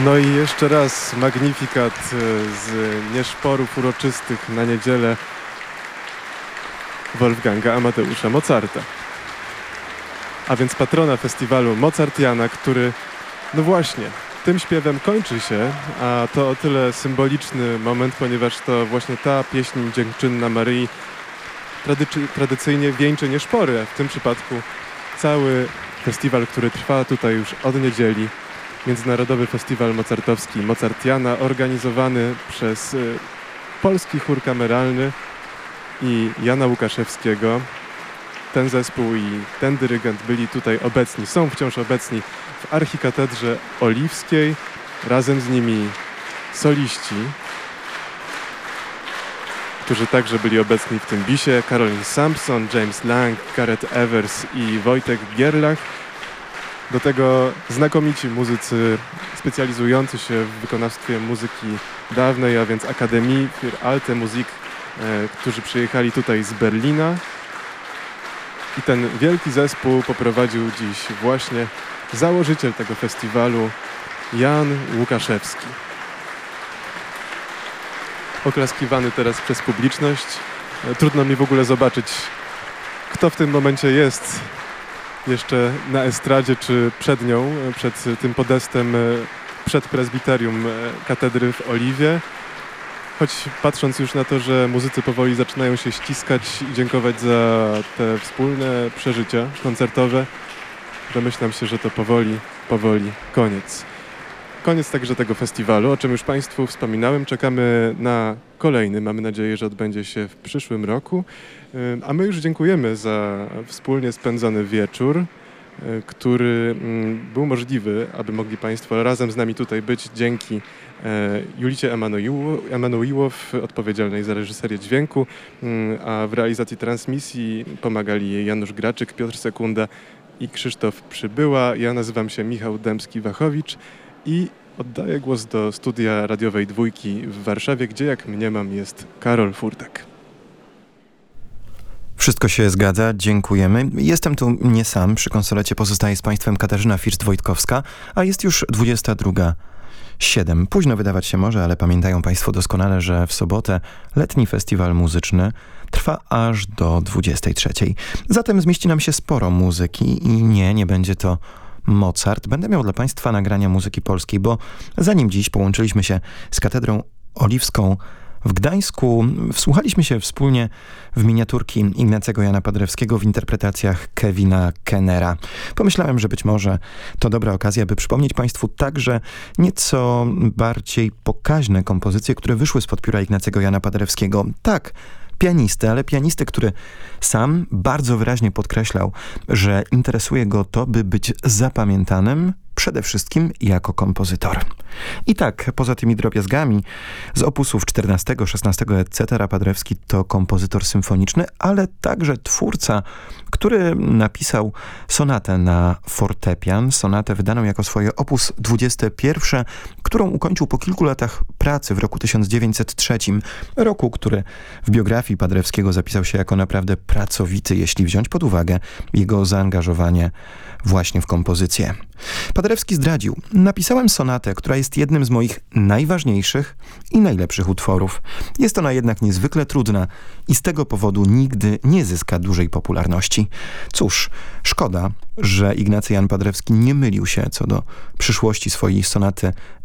No i jeszcze raz Magnificat z nieszporów uroczystych na niedzielę Wolfganga Amadeusza Mozarta. A więc patrona festiwalu Mozartiana, który, no właśnie, tym śpiewem kończy się, a to o tyle symboliczny moment, ponieważ to właśnie ta pieśń dziękczynna Maryi tradycyjnie wieńczy nieszpory, a w tym przypadku cały festiwal, który trwa tutaj już od niedzieli. Międzynarodowy Festiwal Mozartowski Mozartiana, organizowany przez Polski Chór Kameralny i Jana Łukaszewskiego. Ten zespół i ten dyrygent byli tutaj obecni, są wciąż obecni w Archikatedrze Oliwskiej. Razem z nimi soliści, którzy także byli obecni w tym bisie. Caroline Sampson, James Lang, Gareth Evers i Wojtek Gierlach. Do tego znakomici muzycy specjalizujący się w wykonawstwie muzyki dawnej, a więc Akademii für Alte Musik, którzy przyjechali tutaj z Berlina. I ten wielki zespół poprowadził dziś właśnie założyciel tego festiwalu, Jan Łukaszewski. Oklaskiwany teraz przez publiczność. Trudno mi w ogóle zobaczyć, kto w tym momencie jest jeszcze na estradzie, czy przed nią, przed tym podestem, przed prezbiterium katedry w Oliwie. Choć patrząc już na to, że muzycy powoli zaczynają się ściskać i dziękować za te wspólne przeżycia koncertowe, domyślam się, że to powoli koniec. Koniec także tego festiwalu, o czym już Państwu wspominałem. Czekamy na kolejny. Mamy nadzieję, że odbędzie się w przyszłym roku. A my już dziękujemy za wspólnie spędzony wieczór, który był możliwy, aby mogli Państwo razem z nami tutaj być dzięki Julicie Emanuiłow, odpowiedzialnej za reżyserię dźwięku, a w realizacji transmisji pomagali jej Janusz Graczyk, Piotr Sekunda i Krzysztof Przybyła. Ja nazywam się Michał Dębski-Wachowicz i oddaję głos do studia radiowej Dwójki w Warszawie, gdzie, jak mniemam, jest Karol Furtek. Wszystko się zgadza, dziękujemy. Jestem tu nie sam, przy konsolecie pozostaje z Państwem Katarzyna First-Wojtkowska, a jest już 22:07. Późno wydawać się może, ale pamiętają Państwo doskonale, że w sobotę letni festiwal muzyczny trwa aż do 23:00. Zatem zmieści nam się sporo muzyki i nie będzie to Mozart. Będę miał dla Państwa nagrania muzyki polskiej, bo zanim dziś połączyliśmy się z Katedrą Oliwską w Gdańsku, wsłuchaliśmy się wspólnie w miniaturki Ignacego Jana Paderewskiego w interpretacjach Kevina Kennera. Pomyślałem, że być może to dobra okazja, by przypomnieć Państwu także nieco bardziej pokaźne kompozycje, które wyszły spod pióra Ignacego Jana Paderewskiego. Tak, pianisty, ale pianisty, który sam bardzo wyraźnie podkreślał, że interesuje go to, by być zapamiętanym przede wszystkim jako kompozytor. I tak, poza tymi drobiazgami z opusów 14, 16, etc. Paderewski to kompozytor symfoniczny, ale także twórca, który napisał sonatę na fortepian, sonatę wydaną jako swoje opus 21, którą ukończył po kilku latach pracy w roku 1903, roku, który w biografii Paderewskiego zapisał się jako naprawdę pracowity, jeśli wziąć pod uwagę jego zaangażowanie właśnie w kompozycję. Paderewski zdradził: napisałem sonatę, która jest jednym z moich najważniejszych i najlepszych utworów. Jest ona jednak niezwykle trudna i z tego powodu nigdy nie zyska dużej popularności. Cóż, szkoda, że Ignacy Jan Paderewski nie mylił się co do przyszłości swojej sonaty